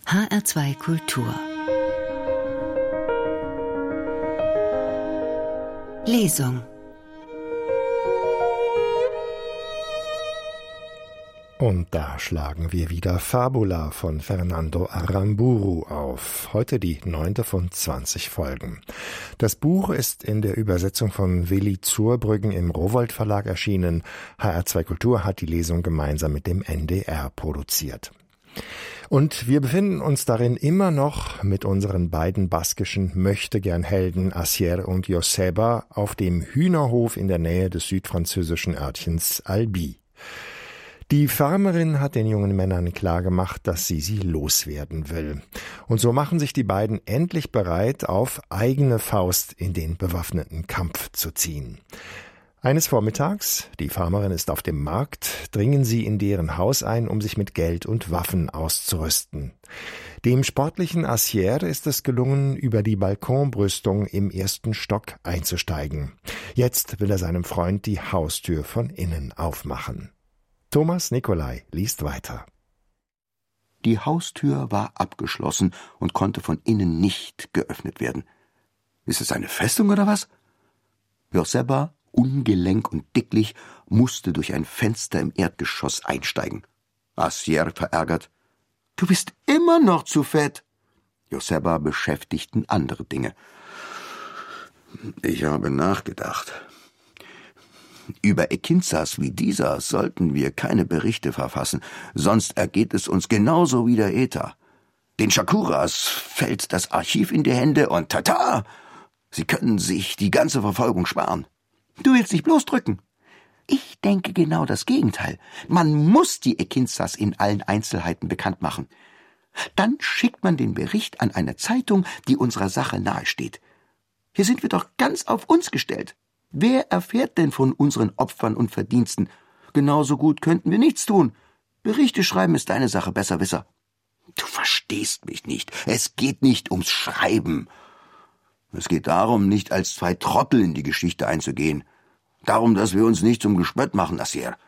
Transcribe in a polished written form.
HR2 Kultur Lesung. Und da schlagen wir wieder Fabula von Fernando Aramburu auf. Heute die 9. von 20 Folgen. Das Buch ist in der Übersetzung von Willi Zurbrüggen im Rowohlt Verlag erschienen. HR2 Kultur hat die Lesung gemeinsam mit dem NDR produziert. Und wir befinden uns darin immer noch mit unseren beiden baskischen Möchtegern-Helden Asier und Joseba auf dem Hühnerhof in der Nähe des südfranzösischen Örtchens Albi. Die Farmerin hat den jungen Männern klargemacht, dass sie loswerden will. Und so machen sich die beiden endlich bereit, auf eigene Faust in den bewaffneten Kampf zu ziehen. Eines Vormittags, die Farmerin ist auf dem Markt, dringen sie in deren Haus ein, um sich mit Geld und Waffen auszurüsten. Dem sportlichen Asier ist es gelungen, über die Balkonbrüstung im 1. Stock einzusteigen. Jetzt will er seinem Freund die Haustür von innen aufmachen. Thomas Nicolai liest weiter. Die Haustür war abgeschlossen und konnte von innen nicht geöffnet werden. Ist es eine Festung oder was? Joseba, ungelenk und dicklich, musste durch ein Fenster im Erdgeschoss einsteigen. Asier verärgert: »Du bist immer noch zu fett!« Joseba beschäftigten andere Dinge. »Ich habe nachgedacht. Über Ekinzas wie dieser sollten wir keine Berichte verfassen, sonst ergeht es uns genauso wie der Eta. Den Shakuras fällt das Archiv in die Hände und tata! Sie können sich die ganze Verfolgung sparen. Du willst dich bloß drücken. Ich denke genau das Gegenteil. Man muss die Ekinzas in allen Einzelheiten bekannt machen. Dann schickt man den Bericht an eine Zeitung, die unserer Sache nahesteht. Hier sind wir doch ganz auf uns gestellt. Wer erfährt denn von unseren Opfern und Verdiensten? Genauso gut könnten wir nichts tun. Berichte schreiben ist deine Sache, Besserwisser. Du verstehst mich nicht. Es geht nicht ums Schreiben. Es geht darum, nicht als zwei Trottel in die Geschichte einzugehen. Darum, dass wir uns nicht zum Gespött machen, Asier.